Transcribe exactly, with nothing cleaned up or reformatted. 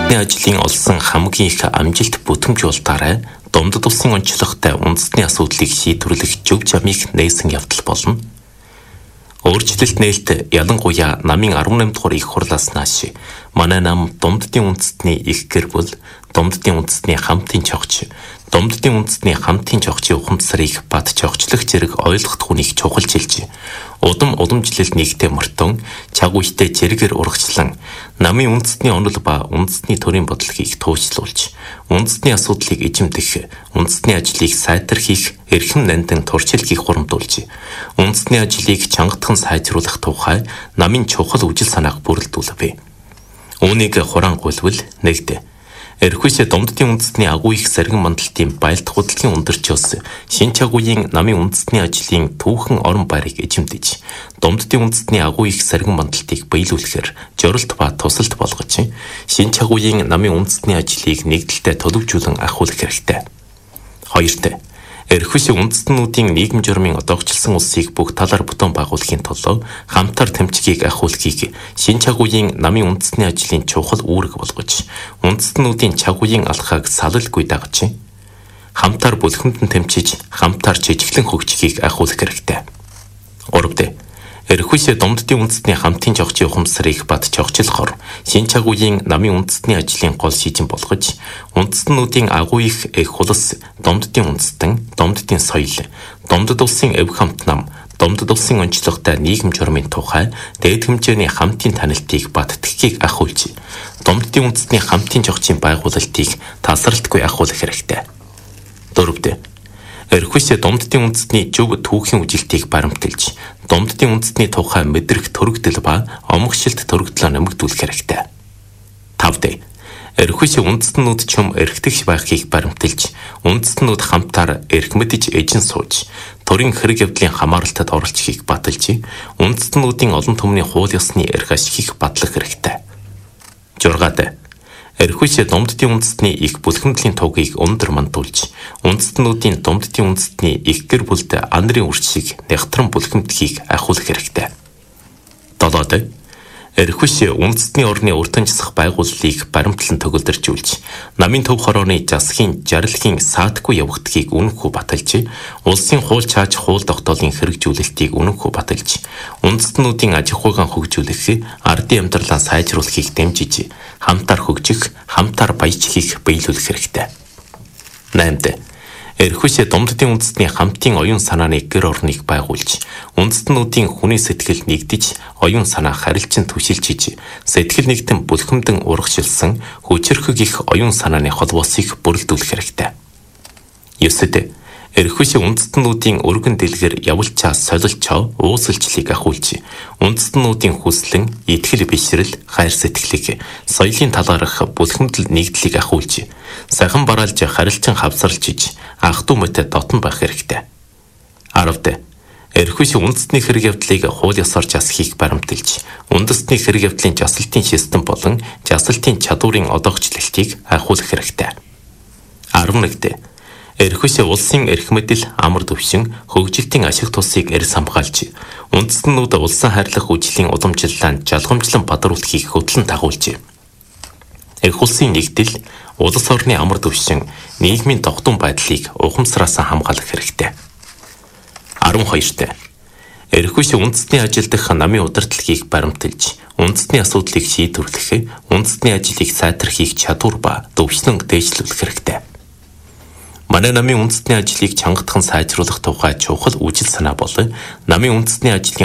үндэстний ажлын олсон хамгийн их амжилт бүтээмжүүлэлтаараа Домдод улсын онцлогтой үндэстний асуудлыг шийдвэрлэх зөв замыг нээсэн явдал болно. Өөрчлөлт нээлт ялангуяа намын арван наймд дугаар их хурлаас нааш манай нам Домддын үндэстний их гэр бүл, Домддын үндэстний хамтын чогч, Домддын үндэстний хамтын чогчийн ухамсарыг бат чогчлох зэрэг ойлгох хүнийг чухалчилж, удам удамжлал нэгтэй мөртөн, чагуйтай зэрэгэр урагчлан, намын үндэстний онол ба үндэстний төрийн бодлогыг туужлуулж, үндэстний асуудлыг эзэмдэх, үндэстний ажлыг сайтархих, эрхэм нандин туршилтыг хурамдуулж, үндэстний ажлыг чангатхан сайжруулах тухай намын чухал үжил санааг бүрэлдүүлвэ. Үүнийг хурангуйлвал нэгдэ. Эрхүйсэ Домддын үндэстний агуу их саргин мандалтын байлдах хөдөлгөөний өндөрчөөс шин чагуугийн намын үндэстний ажлын түүхэн орон байрыг эзэмдэж, Домддын үндэстний агуу их саргин мандалтыг биелүүлэхээр жорилт ба тусалт болгож, шин чагуугийн намын үндэстний ажлыг нэгдэлтэй төлөвжүүлэн ахиулах хэрэгтэй. Хоёрт Эрхүйсэ үндэстнүүдийн нийгэм журмын одоогчлсон улсыг бүх талаар бүтэн байгуулахын тулд хамтар тэмцгийг ахиулахыг шин чагуугийн намын үндэстний ажлын чухал үүрэг болгож, үндэстнүүдийн чагуугийн алхааг салалгүй дагаж, хамтар бүлхэмдэн тэмцэж, хамтар жижиглэн хөгжихийг ахиулах хэрэгтэй. Гуравт Эрхүйсэ Домддын үндэстний хамтын чогчийн ухамсарыг бат чогчлохоор шин чагуугийн намын үндэстний ажлын гол шийдэн болгож, үндэстнүүдийн агуу их эх хулс, Домддын үндэстэн, Домддын соёл, Домдод улсын эв хамт нам, Домдод улсын онцлогтой нийгэм журмын тухай дээд хэмжээний хамтын танилтыг бат тгхийг ахиулж, Домддын үндэстний хамтын чогчийн байгуулалтыг тасралтгүй ахиулах хэрэгтэй. Дөрөвт Эрхүйсэ Домддын үндэстний зөв түүхийн үжилтийг баримталж, Домддын үндэстний тухай мэдрэх төрөгдөл ба омогшилт төрөгдлөө нэмэгдүүлэх хэрэгтэй. Тавд Эрхүйсэ үндэстнүүд чөм эрхтгч байхыг баримталж, үндэстнүүд хамтаар эрх мэдж эжин сууж, төрийн хэрэг явдлын хамааралтад оролцохыг баталж, үндэстнүүдийн олон түмний хууль ёсны эрх ашигыг батлах хэрэгтэй. Жургаад Эрхүйсэ Домддын үндэстний их бүлхэмдлийн тугийг өндөр мандуулж, үндэстнүүдийн Домддын үндэстний их гэр бүлд анарын үрчийг нягтран бүлхэмдэхийг ахиулах хэрэгтэй. Долоод Эрхүйсэ үндэстний орны уртанчсах байгууллыг баримтлан төгөлдөржүүлж, намын төв хорооны засгийн жаргалын саатгүй явагдахыг үнэнхүү баталж, улсын хууль чааж хууль тогтоолын хэрэгжүүлэлтийг үнэнхүү баталж, үндэстнүүдийн аж ахуйн хөгжүүлэх, ардын амьдралаа сайжруулахыг дэмжиж, хамтаар хөгжих, хамтаар баяжхийг биелүүлэх хэрэгтэй. Наймд Эрхүйсэ Домддын үндэстний хамтын оюун санааны гэр орныг байгуулж, үндэстнүүдийн хүний сэтгэл нэгдэж, оюун санаа харилцан түшилжиж, сэтгэл нэгтэн бүлхэмдэн урагшилсан хүчирхэг их оюун санааны холбоосыг бүрэлдүүлэх хэрэгтэй. Ёсод Эрхүйсэ үндэстнүүдийн өргөн дэлгэр явуулчаа солилчоо уусалчлыг ахиулж, үндэстнүүдийн хүслэн, итгэл бишрэл, хайр сэтгэлийг, соёлын талаарх бүлхэмдэл нэгдлийг ахиулж, сахин бараалж харилцан хавсарлжиж, ах дүү мэт дотн байх хэрэгтэй. Аравд Эрхүйсэ үндэстний хэрэг явдлыг хууль ёсоор жасахыг баримталж, үндэстний хэрэг явдлын жасалтын систем болон жасалтын чадварын одоогчлолтыг ахиулах хэрэгтэй. арван нэгд Эрхүйсэ улсын эрх мэдэл, амар төвшин, хөгжилтийн ашиг тусыг эрс хамгаалж, үндэстнүүд улсын хайрлах үжлийн удамжлалаа жалгамжлан бадруулахыг хөтлөн дагуулж, эрх улсын нэгдэл, улс орны амар төвшин, нийгмийн тогтун байдлыг ухамсараас хамгаалах хэрэгтэй. арван хоёрт Эрхүйсэ үндэстний ажил дах намын удирдлагыг баримталж, үндэстний асуудлыг шийдвэрлэх, үндэстний ажлыг сайтархих чадвар ба төвшлэн дээшлүүлэх хэрэгтэй. Манай намын үндэстний ажлыг чангатхан сайжруулах тухай чухал үжил санаа бол намын үндэстний ажлын